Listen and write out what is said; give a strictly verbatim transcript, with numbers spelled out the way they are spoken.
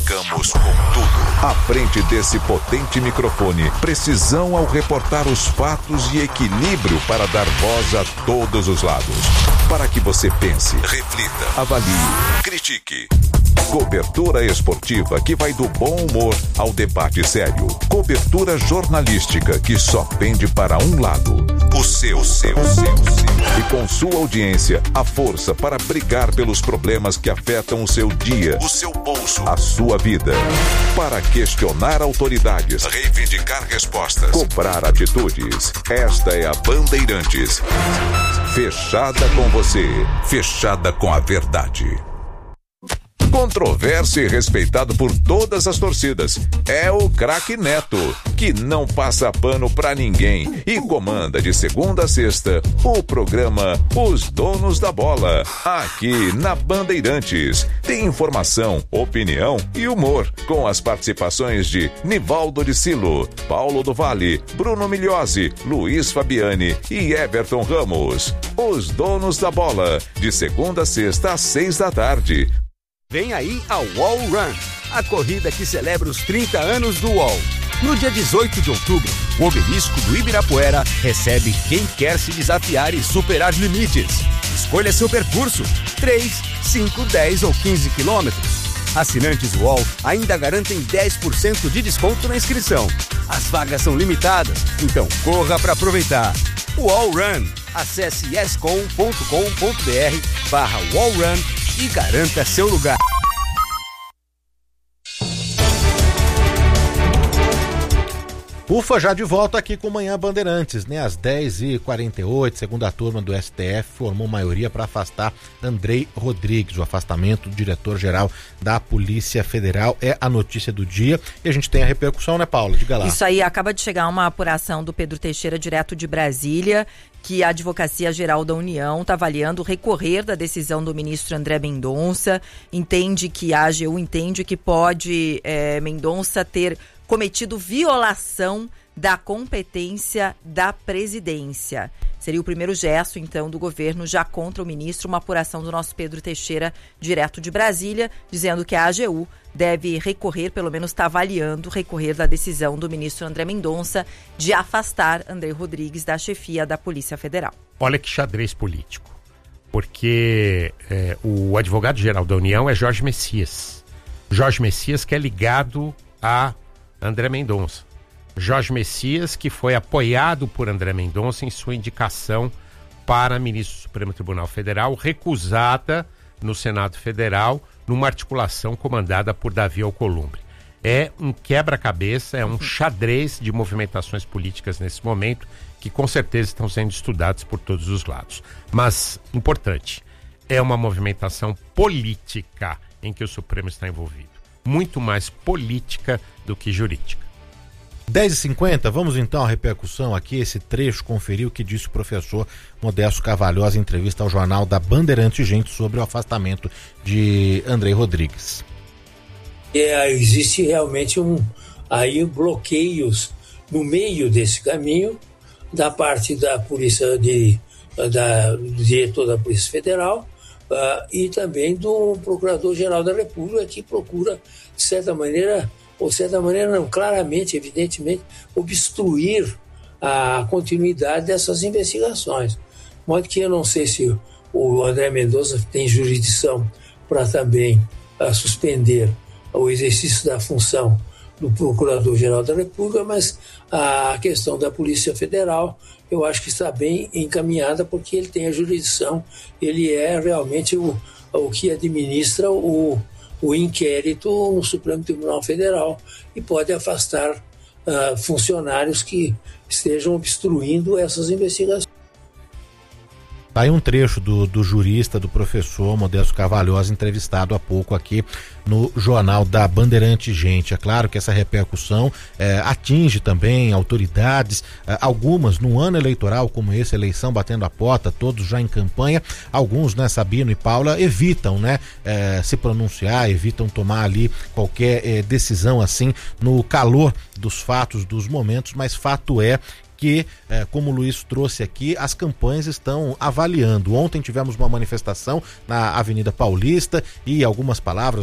Chegamos com tudo. À frente desse potente microfone, precisão ao reportar os fatos e equilíbrio para dar voz a todos os lados. Para que você pense, reflita, avalie, critique. Cobertura esportiva que vai do bom humor ao debate sério. Cobertura jornalística que só pende para um lado. O seu, seu, seu, seu. E com sua audiência, a força para brigar pelos problemas que afetam o seu dia, o seu bolso, a sua vida. Para questionar autoridades, reivindicar respostas, cobrar atitudes. Esta é a Bandeirantes. Fechada com você, fechada com a verdade. Controverso e respeitado por todas as torcidas. É o craque Neto, que não passa pano pra ninguém e comanda de segunda a sexta o programa Os Donos da Bola, aqui na Bandeirantes. Tem informação, opinião e humor, com as participações de Nivaldo de Silo, Paulo do Vale, Bruno Migliosi, Luiz Fabiani e Everton Ramos. Os Donos da Bola, de segunda a sexta às seis da tarde. Vem aí a Wall Run, a corrida que celebra os trinta anos do U O L. No dia dezoito de outubro, o obelisco do Ibirapuera recebe quem quer se desafiar e superar limites. Escolha seu percurso, três, cinco, dez ou quinze quilômetros. Assinantes U O L ainda garantem dez por cento de desconto na inscrição. As vagas são limitadas, então corra para aproveitar. Wall Run. Acesse escom ponto com ponto br barra Wall Run e garanta seu lugar. Ufa, já de volta aqui com Manhã Bandeirantes, né? Às dez e quarenta e oito, segunda turma do S T F formou maioria para afastar Andrei Rodrigues. O afastamento do diretor-geral da Polícia Federal é a notícia do dia e a gente tem a repercussão, né, Paula? Diga lá. Isso aí, acaba de chegar uma apuração do Pedro Teixeira, direto de Brasília, que a Advocacia Geral da União está avaliando recorrer da decisão do ministro André Mendonça. Entende que a AGU entende que pode é, Mendonça ter cometido violação da competência da presidência. Seria o primeiro gesto, então, do governo já contra o ministro, uma apuração do nosso Pedro Teixeira, direto de Brasília, dizendo que a AGU deve recorrer, pelo menos está avaliando, recorrer da decisão do ministro André Mendonça de afastar Andrei Rodrigues da chefia da Polícia Federal. Olha que xadrez político, porque é, o advogado-geral da União é Jorge Messias. Jorge Messias que é ligado a André Mendonça. Jorge Messias, que foi apoiado por André Mendonça em sua indicação para ministro do Supremo Tribunal Federal, recusada no Senado Federal, numa articulação comandada por Davi Alcolumbre. É um quebra-cabeça, é um xadrez de movimentações políticas nesse momento, que com certeza estão sendo estudados por todos os lados. Mas, importante, é uma movimentação política em que o Supremo está envolvido. Muito mais política do que jurídica. dez e cinquenta, vamos então à repercussão aqui, esse trecho, conferir o que disse o professor Modesto Carvalhosa em entrevista ao jornal da Bandeirantes Gente sobre o afastamento de Andrei Rodrigues. É, existe realmente um aí bloqueios no meio desse caminho da parte da polícia de, da, do diretor da Polícia Federal, Uh, e também do Procurador-Geral da República, que procura, de certa maneira, ou de certa maneira não, claramente, evidentemente, obstruir a continuidade dessas investigações. De modo que eu não sei se o André Mendonça tem jurisdição para também uh, suspender o exercício da função do Procurador-Geral da República, mas a questão da Polícia Federal eu acho que está bem encaminhada, porque ele tem a jurisdição, ele é realmente o, o que administra o, o inquérito no Supremo Tribunal Federal e pode afastar uh, funcionários que estejam obstruindo essas investigações. Tá aí um trecho do, do jurista, do professor Modesto Carvalhosa, entrevistado há pouco aqui no jornal da Bandeirantes Gente. É claro que essa repercussão é, atinge também autoridades, é, algumas no ano eleitoral como esse, eleição batendo a porta, todos já em campanha, alguns, né, Sabino e Paula, evitam, né, é, se pronunciar, evitam tomar ali qualquer é, decisão assim no calor dos fatos, dos momentos, mas fato é que, eh, como o Luiz trouxe aqui, as campanhas estão avaliando. Ontem tivemos uma manifestação na Avenida Paulista e algumas palavras